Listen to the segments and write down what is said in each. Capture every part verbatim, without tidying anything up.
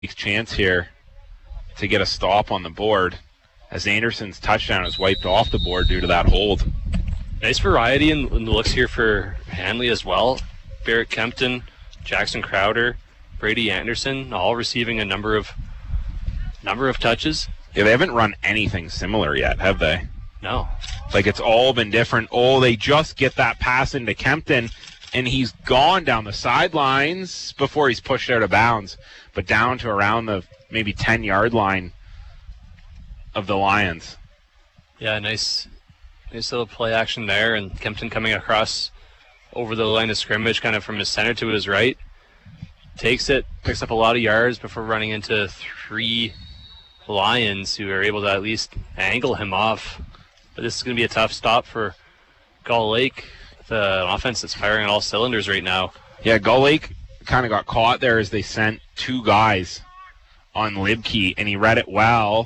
chance here to get a stop on the board as Anderson's touchdown is wiped off the board due to that hold. Nice variety in, in the looks here for Hanley as well. Barrett Kempton, Jackson Crowder, Brady Anderson, all receiving a number of number of touches. Yeah, they haven't run anything similar yet, have they? No. Like, it's all been different. Oh, they just get that pass into Kempton, and he's gone down the sidelines before he's pushed out of bounds, but down to around the maybe ten-yard line of the Lions. Yeah, nice, nice little play action there, and Kempton coming across over the line of scrimmage, kind of from his center to his right. Takes it, picks up a lot of yards before running into three Lions who are able to at least angle him off. But this is going to be a tough stop for Gull Lake, the offense that's firing on all cylinders right now. Yeah, Gull Lake kind of got caught there as they sent two guys on Libke, and he read it well.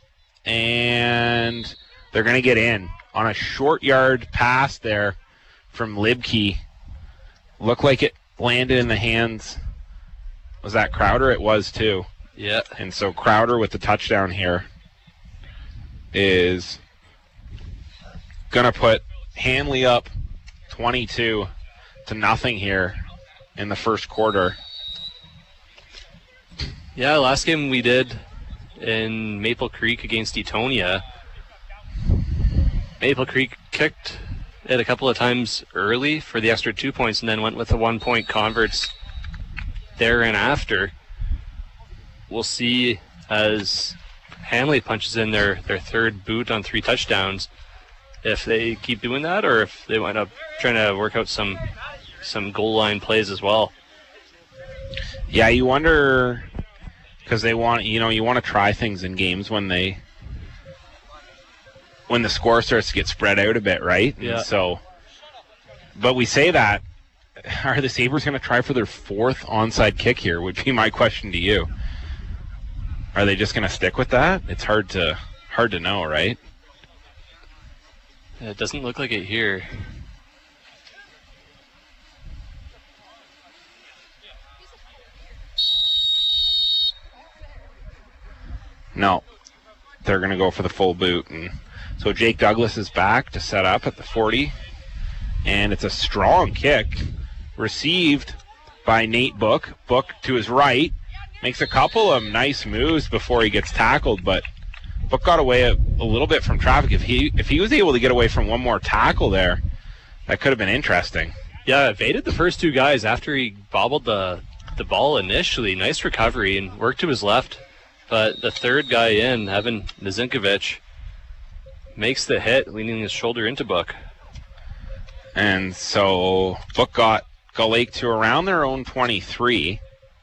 And they're going to get in on a short yard pass there from Libke. Looked like it landed in the hands. Was that Crowder? It was too. Yeah. And so Crowder with the touchdown here is going to put Hanley up twenty-two to nothing here in the first quarter. Yeah, last game we did in Maple Creek against Etonia, Maple Creek kicked it a couple of times early for the extra two points and then went with the one-point converts there and after. We'll see as Hanley punches in their, their third boot on three touchdowns if they keep doing that or if they wind up trying to work out some some goal line plays as well. Yeah, you wonder, because they want, you know, you want to try things in games when they when the score starts to get spread out a bit, right? Yeah. And so, but we say that, are the Sabres going to try for their fourth onside kick here, would be my question to you. Are they just going to stick with that? It's hard to hard to know, right? It doesn't look like it here. No. They're going to go for the full boot. And so Jake Douglas is back to set up at the forty. And it's a strong kick received by Nate Book. Book to his right. Makes a couple of nice moves before he gets tackled, but Book got away a, a little bit from traffic. If he if he was able to get away from one more tackle there, that could have been interesting. Yeah, evaded the first two guys after he bobbled the, the ball initially. Nice recovery and worked to his left. But the third guy in, Evan Nazinkovich, makes the hit, leaning his shoulder into Book. And so Book got Gull Lake to around their own twenty-three,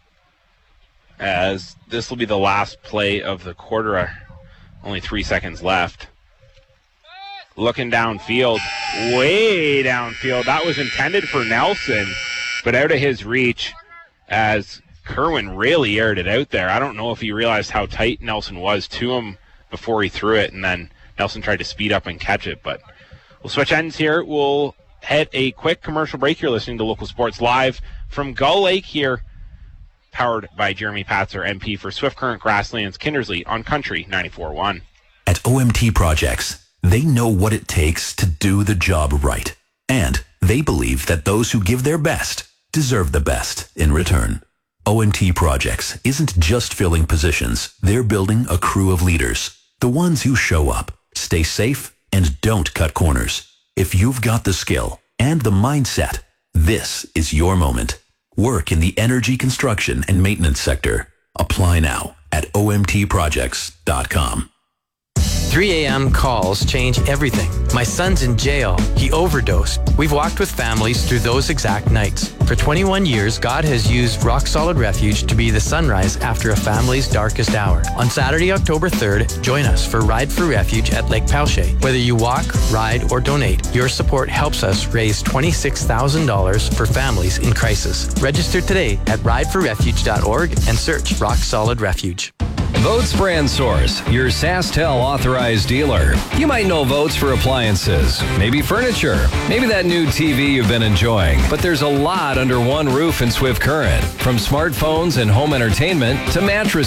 as this will be the last play of the quarter. Only three seconds left. Looking downfield, way downfield. That was intended for Nelson, but out of his reach as Kerwin really aired it out there. I don't know if he realized how tight Nelson was to him before he threw it, and then Nelson tried to speed up and catch it. But we'll switch ends here. We'll hit a quick commercial break. You're listening to Local Sports live from Gull Lake here, powered by Jeremy Patzer, M P for Swift Current Grasslands, Kindersley on Country ninety-four point one. At O M T Projects, they know what it takes to do the job right. And they believe that those who give their best deserve the best in return. O M T Projects isn't just filling positions. They're building a crew of leaders. The ones who show up, stay safe, and don't cut corners. If you've got the skill and the mindset, this is your moment. Work in the energy construction and maintenance sector. Apply now at O M T projects dot com. three a.m. calls change everything. My son's in jail. He overdosed. We've walked with families through those exact nights. For twenty-one years, God has used Rock Solid Refuge to be the sunrise after a family's darkest hour. On Saturday, October third, join us for Ride for Refuge at Lake Palche. Whether you walk, ride, or donate, your support helps us raise twenty-six thousand dollars for families in crisis. Register today at ride for refuge dot org and search Rock Solid Refuge. Votes Brand Source, your SaskTel authorized dealer. You might know Votes for appliances, maybe furniture, maybe that new T V you've been enjoying. But there's a lot under one roof in Swift Current, from smartphones and home entertainment to mattresses.